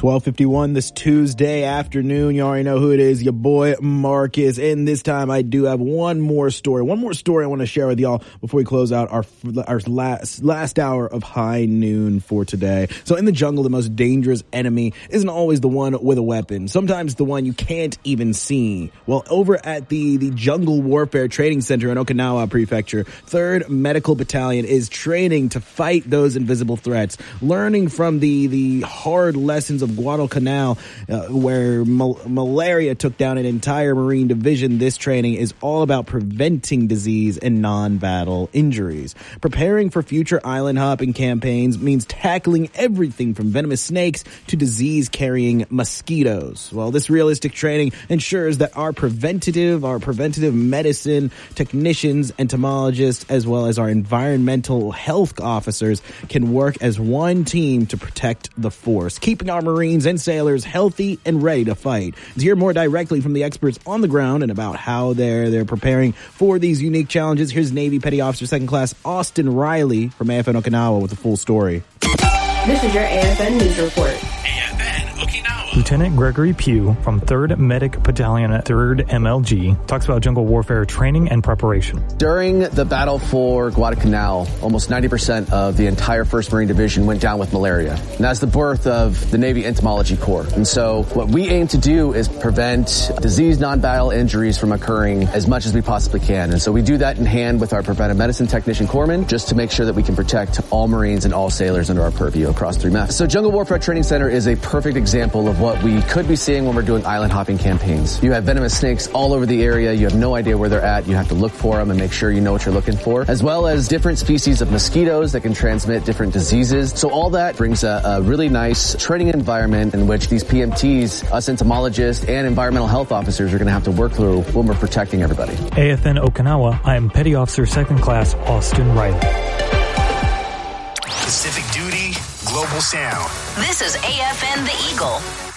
12:51 this Tuesday afternoon. You already know who it is, your boy Marcus. And this time I do have one more story I want to share with y'all before we close out our last hour of High Noon for today. So in the jungle, the most dangerous enemy isn't always the one with a weapon. Sometimes the one you can't even see. Well, over at the Jungle Warfare Training Center in Okinawa Prefecture, 3rd Medical Battalion is training to fight those invisible threats, learning from the hard lessons of Guadalcanal, where malaria took down an entire Marine division. This training is all about preventing disease and non-battle injuries. Preparing for future island hopping campaigns means tackling everything from venomous snakes to disease-carrying mosquitoes. Well, this realistic training ensures that our preventative medicine technicians, entomologists, as well as our environmental health officers can work as one team to protect the force, keeping our Marines and sailors healthy and ready to fight. To hear more directly from the experts on the ground and about how they're preparing for these unique challenges, here's Navy Petty Officer 2nd Class Austin Riley from AFN Okinawa with the full story. This is your AFN News Report. AFN Okinawa. Lieutenant Gregory Pugh from 3rd Medic Battalion at 3rd MLG talks about jungle warfare training and preparation. During the battle for Guadalcanal, almost 90% of the entire 1st Marine Division went down with malaria. And that's the birth of the Navy Entomology Corps. And so what we aim to do is prevent disease, non-battle injuries from occurring as much as we possibly can. And so we do that in hand with our preventive medicine technician corpsmen, just to make sure that we can protect all Marines and all sailors under our purview across 3MEF. So Jungle Warfare Training Center is a perfect example of what we could be seeing when we're doing island hopping campaigns. You have venomous snakes all over the area. You have no idea where they're at. You have to look for them and make sure you know what you're looking for, as well as different species of mosquitoes that can transmit different diseases. So all that brings a really nice training environment in which these PMTs, us entomologists, and environmental health officers are going to have to work through when we're protecting everybody. AFN Okinawa, I am Petty Officer 2nd Class Austin Riley. Pacific Duty, Global Sound. This is AFN The Eagle.